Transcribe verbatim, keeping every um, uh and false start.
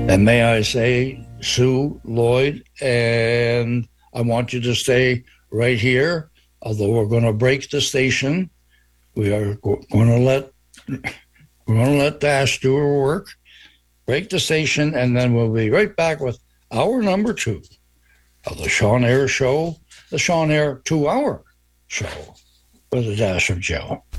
And may I say, Sue Lloyd, and I want you to stay right here, although we're going to break the station. We are going to let we're going to let Dash do her work, break the station, and then we'll be right back with hour number two of the Sean Air Show, the Sean Air two-hour show with a dash of Joe.